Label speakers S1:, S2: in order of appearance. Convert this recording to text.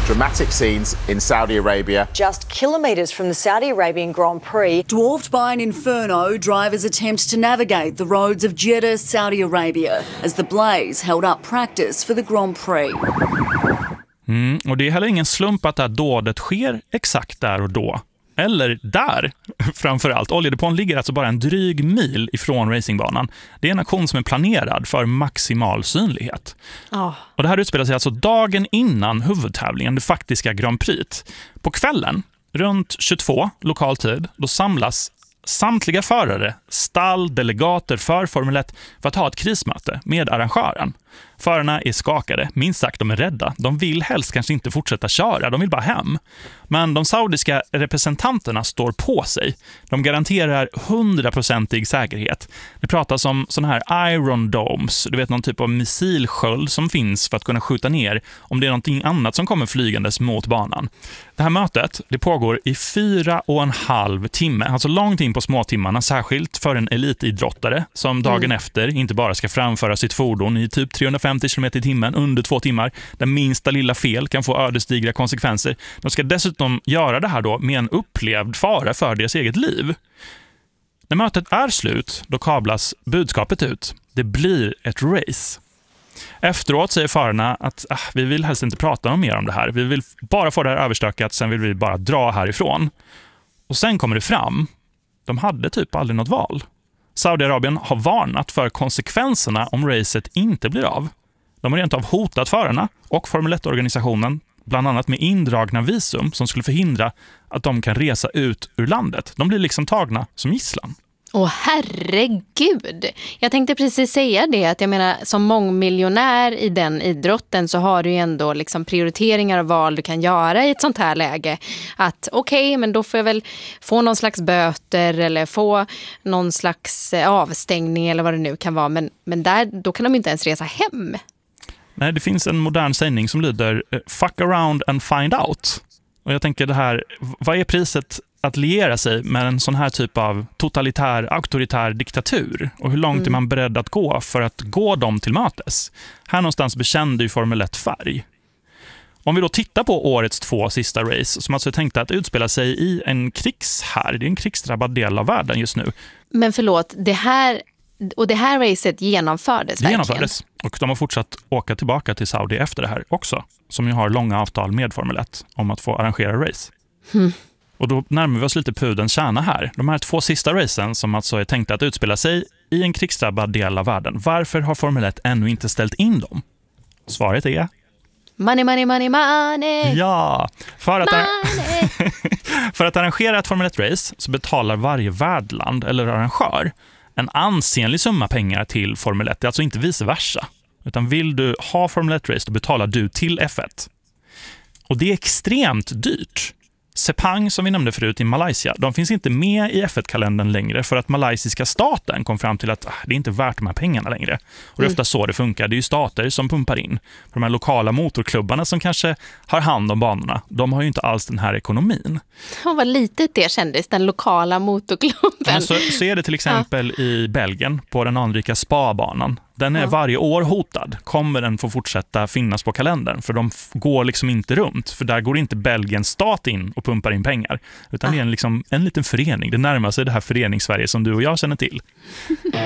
S1: Dramatic scenes in Saudi Arabia.
S2: Just kilometres from the Saudi Arabian Grand Prix.
S3: Dwarfed by an inferno, drivers attempt to navigate the roads of Jeddah, Saudi Arabia, as the blaze held up practice for the Grand Prix.
S4: Och det är heller ingen slump att det här dådet sker exakt där och då. Eller där, framförallt. Oljedepån ligger alltså bara en dryg mil ifrån racingbanan. Det är en aktion som är planerad för maximal synlighet. Och det här utspelar sig alltså dagen innan huvudtävlingen, det faktiska Grand Prix. På kvällen, runt 22 lokal tid, då samlas samtliga förare, stall, delegater för Formel 1 för att ha ett krismöte med arrangören. Förarna är skakade, minst sagt de är rädda. De vill helst kanske inte fortsätta köra, de vill bara hem. Men de saudiska representanterna står på sig. De garanterar 100% säkerhet. Det pratas om såna här Iron Domes, du vet någon typ av missilsköld som finns för att kunna skjuta ner om det är någonting annat som kommer flygandes mot banan. Det här mötet, det pågår i 4,5 timme, alltså långt in på småtimmarna, särskilt för en elitidrottare som dagen efter inte bara ska framföra sitt fordon i typ 350 km i timmen under 2 timmar, där minsta lilla fel kan få ödesdigra konsekvenser. De ska dessutom göra det här då med en upplevd fara för deras eget liv. När mötet är slut, då kablas budskapet ut. Det blir ett race. Efteråt säger förarna att vi vill helst inte prata mer om det här. Vi vill bara få det här överstökat, sen vill vi bara dra härifrån. Och sen kommer det fram. De hade typ aldrig något val. Saudiarabien har varnat för konsekvenserna om racet inte blir av. De har rent av hotat förarna och Formel 1-organisationen, bland annat med indragna visum som skulle förhindra att de kan resa ut ur landet. De blir liksom tagna som gisslan.
S5: Åh herregud, jag tänkte precis säga det, att jag menar som mångmiljonär i den idrotten så har du ju ändå liksom prioriteringar och val du kan göra i ett sånt här läge. Att okej, men då får jag väl få någon slags böter eller få någon slags avstängning eller vad det nu kan vara, men då kan de inte ens resa hem.
S4: Nej, det finns en modern sägning som lyder fuck around and find out. Och jag tänker det här, vad är priset att liera sig med en sån här typ av totalitär, auktoritär diktatur? Och hur långt är man beredd att gå för att gå dem till mötes? Här någonstans bekände ju Formel 1 färg. Om vi då tittar på årets 2 sista race, som alltså är tänkta att utspela sig i en krigshärd, det är en krigsdrabbad del av världen just nu.
S5: Men förlåt, det här racet genomfördes verkligen?
S4: Det genomfördes, och de har fortsatt åka tillbaka till Saudi efter det här också, som ju har långa avtal med Formel 1 om att få arrangera race. Och då närmar vi oss lite pudelns kärna här. De här 2 sista racen som alltså är tänkta att utspela sig i en krigsdrabbad del av världen. Varför har Formel 1 ännu inte ställt in dem? Svaret är...
S5: Money, money, money, money!
S4: Ja! För att arrangera ett Formel 1-race så betalar varje värdland eller arrangör en ansenlig summa pengar till Formel 1. Det är alltså inte vice versa. Utan vill du ha Formel 1-race, då betalar du till F1. Och det är extremt dyrt. Sepang, som vi nämnde förut i Malaysia, de finns inte med i F1-kalendern längre för att malaysiska staten kom fram till att det är inte värt de här pengarna längre. Och det är ofta så det funkar. Det är ju stater som pumpar in. För de här lokala motorklubbarna som kanske har hand om banorna, de har ju inte alls den här ekonomin.
S5: Vad litet det kändes, den lokala motorklubben.
S4: Men så är det till exempel i Belgien på den anrika Spa-banan. Den är varje år hotad. Kommer den få fortsätta finnas på kalendern? För de går liksom inte runt. För där går inte Belgiens stat in och pumpar in pengar. Utan det är en liten förening. Det närmar sig det här föreningssverige som du och jag känner till.